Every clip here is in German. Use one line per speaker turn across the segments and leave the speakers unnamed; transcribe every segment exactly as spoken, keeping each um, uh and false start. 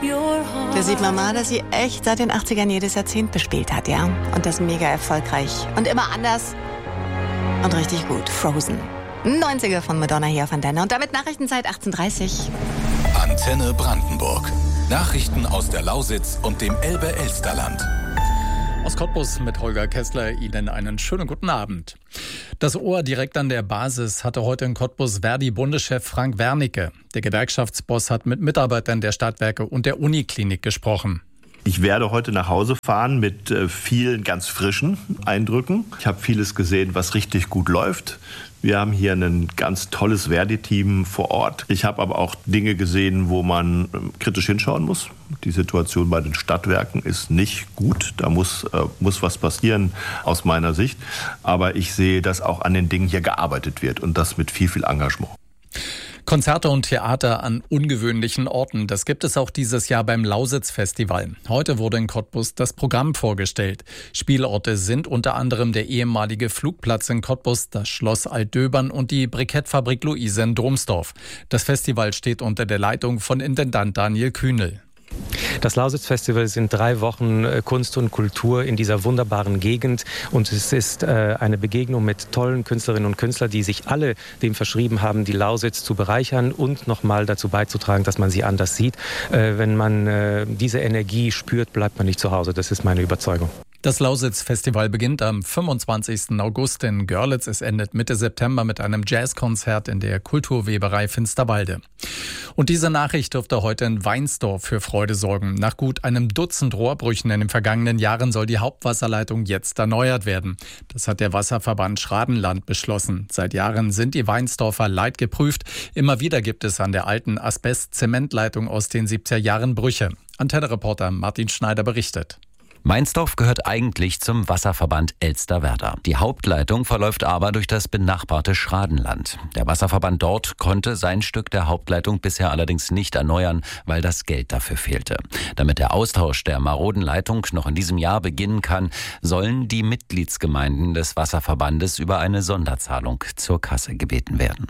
Da sieht man mal, dass sie echt seit den achtzigern jedes Jahrzehnt bespielt hat, ja. Und das mega erfolgreich. Und immer anders und richtig gut. Frozen. neunziger von Madonna hier auf Antenne. Und damit Nachrichtenzeit achtzehn Uhr dreißig.
Antenne Brandenburg. Nachrichten aus der Lausitz und dem Elbe-Elsterland.
Aus Cottbus mit Holger Kessler Ihnen einen schönen guten Abend. Das Ohr direkt an der Basis hatte heute in Cottbus Verdi-Bundeschef Frank Wernicke. Der Gewerkschaftsboss hat mit Mitarbeitern der Stadtwerke und der Uniklinik gesprochen.
Ich werde heute nach Hause fahren mit äh, vielen ganz frischen Eindrücken. Ich habe vieles gesehen, was richtig gut läuft. Wir haben hier ein ganz tolles Verdi-Team vor Ort. Ich habe aber auch Dinge gesehen, wo man äh, kritisch hinschauen muss. Die Situation bei den Stadtwerken ist nicht gut. Da muss, äh, muss was passieren aus meiner Sicht. Aber ich sehe, dass auch an den Dingen hier gearbeitet wird und das mit viel, viel Engagement.
Konzerte und Theater an ungewöhnlichen Orten. Das gibt es auch dieses Jahr beim Lausitz-Festival. Heute wurde in Cottbus das Programm vorgestellt. Spielorte sind unter anderem der ehemalige Flugplatz in Cottbus, das Schloss Altdöbern und die Brikettfabrik Luise in Domsdorf. Das Festival steht unter der Leitung von Intendant Daniel Kühnel.
Das Lausitz-Festival sind drei Wochen Kunst und Kultur in dieser wunderbaren Gegend und es ist äh, eine Begegnung mit tollen Künstlerinnen und Künstlern, die sich alle dem verschrieben haben, die Lausitz zu bereichern und nochmal dazu beizutragen, dass man sie anders sieht. Äh, wenn man äh, diese Energie spürt, bleibt man nicht zu Hause. Das ist meine Überzeugung.
Das Lausitz-Festival beginnt am fünfundzwanzigsten August in Görlitz. Es endet Mitte September mit einem Jazzkonzert in der Kulturweberei Finsterwalde. Und diese Nachricht dürfte heute in Weinsdorf für Freude sorgen. Nach gut einem Dutzend Rohrbrüchen in den vergangenen Jahren soll die Hauptwasserleitung jetzt erneuert werden. Das hat der Wasserverband Schradenland beschlossen. Seit Jahren sind die Weinsdorfer leidgeprüft. Immer wieder gibt es an der alten Asbest-Zementleitung aus den siebziger Jahren Brüche. Antenne-Reporter Martin Schneider berichtet.
Weinsdorf gehört eigentlich zum Wasserverband Elsterwerda. Die Hauptleitung verläuft aber durch das benachbarte Schradenland. Der Wasserverband dort konnte sein Stück der Hauptleitung bisher allerdings nicht erneuern, weil das Geld dafür fehlte. Damit der Austausch der maroden Leitung noch in diesem Jahr beginnen kann, sollen die Mitgliedsgemeinden des Wasserverbandes über eine Sonderzahlung zur Kasse gebeten werden.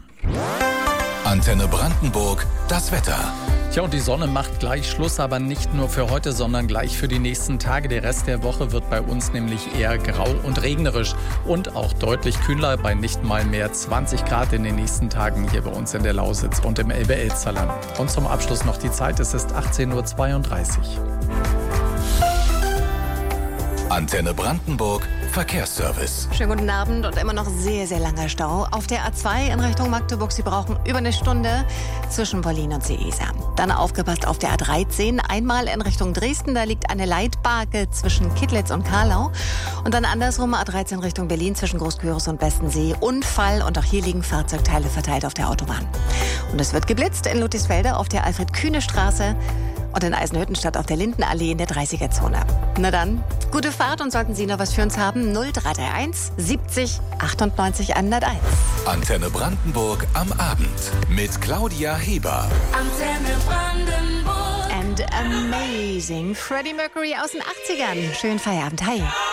Antenne Brandenburg, das Wetter.
Tja, und die Sonne macht gleich Schluss, aber nicht nur für heute, sondern gleich für die nächsten Tage. Der Rest der Woche wird bei uns nämlich eher grau und regnerisch und auch deutlich kühler bei nicht mal mehr zwanzig Grad in den nächsten Tagen hier bei uns in der Lausitz und im Elbe-Elsterland. Und zum Abschluss noch die Zeit, es ist achtzehn Uhr zweiunddreißig.
Antenne Brandenburg, Verkehrsservice.
Schönen guten Abend und immer noch sehr, sehr langer Stau. Auf der A zwei in Richtung Magdeburg. Sie brauchen über eine Stunde zwischen Berlin und Seesa. Dann aufgepasst auf der A dreizehn. Einmal in Richtung Dresden. Da liegt eine Leitbarke zwischen Kittlitz und Karlau. Und dann andersrum A dreizehn Richtung Berlin zwischen Großküritz und Bestensee. Unfall und auch hier liegen Fahrzeugteile verteilt auf der Autobahn. Und es wird geblitzt in Ludwigsfelde auf der Alfred-Kühne-Straße. Und in Eisenhüttenstadt auf der Lindenallee in der dreißiger-Zone. Na dann, gute Fahrt und sollten Sie noch was für uns haben, null drei drei eins siebzig achtundneunzig hunderteins.
Antenne Brandenburg am Abend mit Claudia Heber.
Antenne Brandenburg.
And amazing. Freddie Mercury aus den achtzigern. Schönen Feierabend. Hi.